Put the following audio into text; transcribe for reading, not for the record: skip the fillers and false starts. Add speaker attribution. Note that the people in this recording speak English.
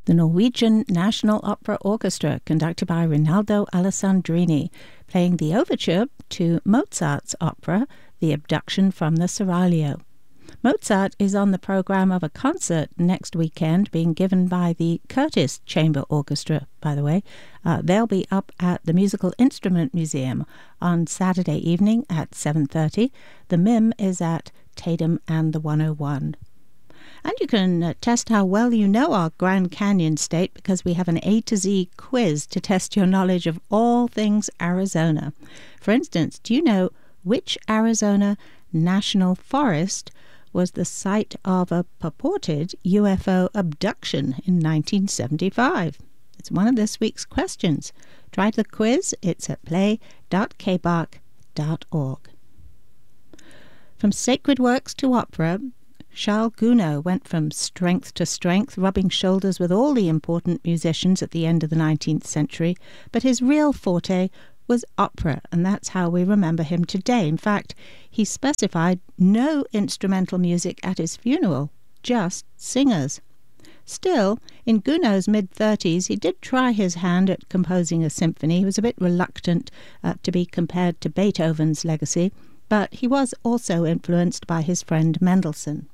Speaker 1: The Norwegian National Opera Orchestra, conducted by Rinaldo Alessandrini, playing the overture to Mozart's opera, The Abduction from the Seraglio. Mozart is on the program of a concert next weekend being given by the Curtis Chamber Orchestra, by the way. They'll be up at the Musical Instrument Museum on Saturday evening at 7:30. The MIM is at Tatum and the 101. And you can test how well you know our Grand Canyon State because we have an A to Z quiz to test your knowledge of all things Arizona. For instance, do you know which Arizona National Forest was the site of a purported UFO abduction in 1975? It's one of this week's questions. Try the quiz. It's at play.kbark.org. From sacred works to opera, Charles Gounod went from strength to strength, rubbing shoulders with all the important musicians at the end of the 19th century, but his real forte was opera, and that's how we remember him today. In fact, he specified no instrumental music at his funeral, just singers. Still, in Gounod's mid-30s, he did try his hand at composing a symphony. He was a bit reluctant to be compared to Beethoven's legacy, but he was also influenced by his friend Mendelssohn.